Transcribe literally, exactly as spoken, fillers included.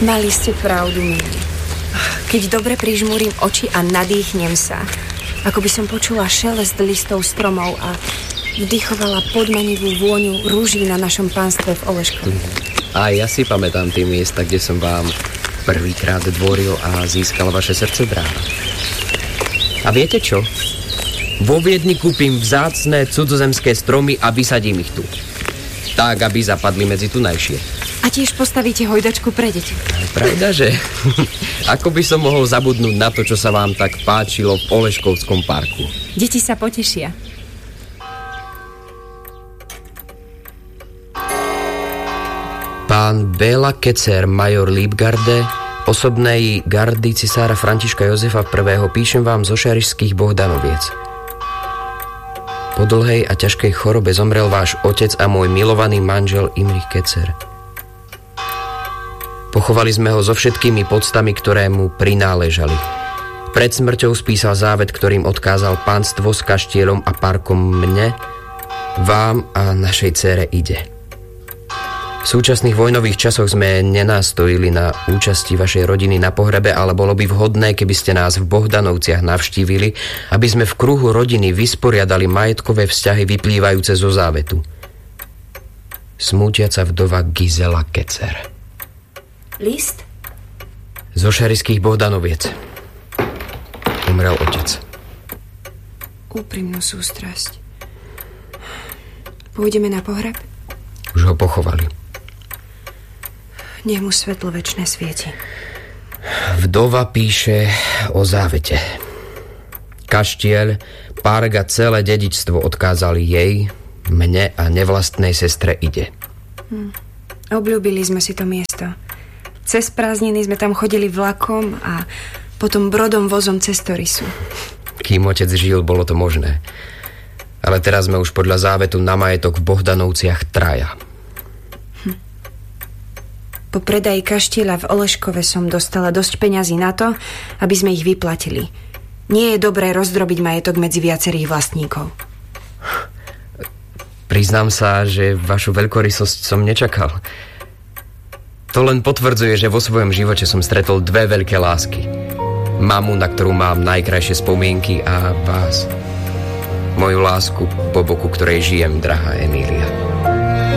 Mali ste pravdu, milí. Keď dobre prižmúrim oči a nadýchnem sa, ako by som počula šelest listov stromov a vdychovala podmanivú vôňu rúží na našom pánstve v Oleškovi. A ja si pamätám tie miesta, kde som vám prvýkrát dvoril a získal vaše srdce, dráha. A viete čo? Vo Viedni kúpim vzácne cudzozemské stromy a vysadím ich tu. Tak, aby zapadli medzi tunajšie. A tiež postavíte hojdačku pre deti. Pravda, že? Ako by som mohol zabudnúť na to, čo sa vám tak páčilo v Oleškovskom parku? Deti sa potešia. Pán Béla Kecer, major Liebgarde, osobnej gardy cisára Františka Jozefa prvého, píšem vám zo Šarišských Bohdanoviec. Po dlhej a ťažkej chorobe zomrel váš otec a môj milovaný manžel Imrich Kecer. Pochovali sme ho so všetkými poctami, ktoré mu prináležali. Pred smrťou spísal závet, ktorým odkázal pánstvo s kaštielom a parkom mne, vám a našej dcére Ide. V súčasných vojnových časoch sme nenástojili na účasti vašej rodiny na pohrebe, ale bolo by vhodné, keby ste nás v Bohdanovciach navštívili, aby sme v kruhu rodiny vysporiadali majetkové vzťahy vyplývajúce zo závetu. Smútiaca vdova Gizela Kecer. List? Zo Šarišských Bohdanoviec. Umrel otec. Úprimnú sústrasť. Pôjdeme na pohreb? Už ho pochovali. Nech mu svetlo večné svieti. Vdova píše o závete. Kaštieľ, park a celé dedičstvo odkázali jej, mne a nevlastnej sestre Ide. Hm. Obľúbili sme si to miesto. Cez prázdniny sme tam chodili vlakom a potom brodom vozom cez Torisu. Kým otec žil, bolo to možné. Ale teraz sme už podľa závetu na majetok v Bohdanovciach traja. Hm. Po predaji kaštieľa v Oleškove som dostala dosť peňazí na to, aby sme ich vyplatili. Nie je dobré rozdrobiť majetok medzi viacerých vlastníkov. Priznám sa, že vašu veľkorysosť som nečakal. To len potvrdzuje, že vo svojom živote som stretol dve veľké lásky. Mamu, na ktorú mám najkrajšie spomienky, a vás. Moju lásku, po boku ktorej žijem, drahá Emília.